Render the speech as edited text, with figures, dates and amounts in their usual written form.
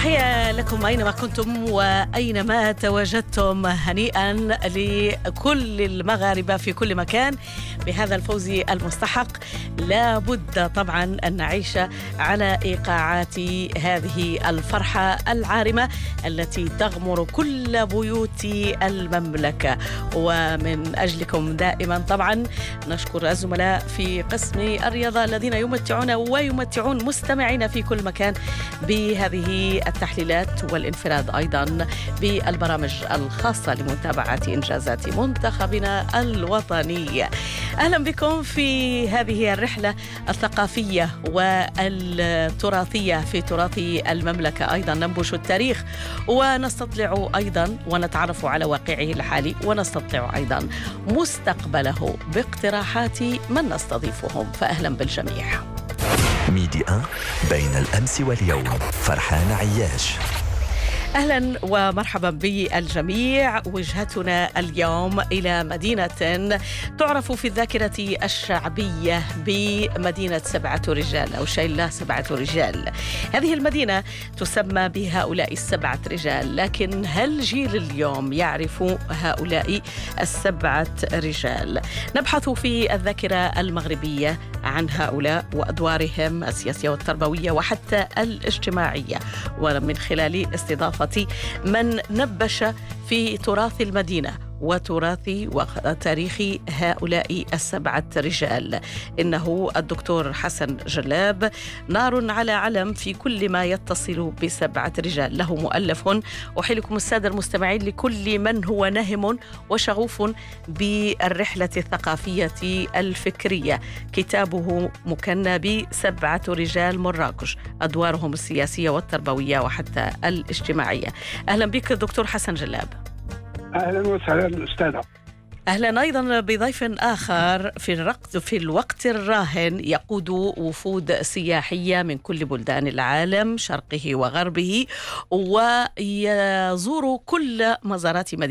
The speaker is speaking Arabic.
تحية لكم أينما كنتم وأينما تواجدتم. هنيئا لكل المغاربة في كل مكان بهذا الفوز المستحق. لا بد طبعا أن نعيش على إيقاعات هذه الفرحة العارمة التي تغمر كل بيوت المملكة، ومن أجلكم دائما طبعا نشكر الزملاء في قسم الرياضة الذين يمتعون ويمتعون مستمعين في كل مكان بهذه التحليلات، والانفراد أيضا بالبرامج الخاصة لمتابعة إنجازات منتخبنا الوطني. أهلا بكم في هذه الرحلة الثقافية والتراثية في تراث المملكة. أيضا ننبش التاريخ ونستطلع أيضا ونتعرف على واقعه الحالي، ونستطلع أيضا مستقبله باقتراحات من نستضيفهم. فأهلا بالجميع. ميدي 1 بين الأمس واليوم. فرحان عياش. أهلا ومرحبا بالجميع. وجهتنا اليوم إلى مدينة تعرف في الذاكرة الشعبية بمدينة 7 رجال أو شيلة 7 رجال. هذه المدينة تسمى بهؤلاء 7 رجال، لكن هل جيل اليوم يعرف هؤلاء 7 رجال؟ نبحث في الذاكرة المغربية عن هؤلاء وأدوارهم السياسية والتربوية وحتى الاجتماعية، ومن خلال استضافة من نبش في تراث المدينة وتراث وتاريخ هؤلاء 7 رجال. إنه الدكتور حسن جلاب، نار على علم في كل ما يتصل ب7 رجال. له مؤلف أحيلكم السادة المستمعين لكل من هو نهم وشغوف بالرحلة الثقافية الفكرية. كتابه مكنى ب7 رجال مراكش، أدوارهم السياسية والتربوية وحتى الاجتماعية. أهلا بك دكتور حسن جلاب. أهلا وسهلا أستاذة. أهلا أيضا بضيف آخر في الوقت الراهن يقود وفود سياحية من كل بلدان العالم شرقه وغربه، ويزور كل مزارات مدينة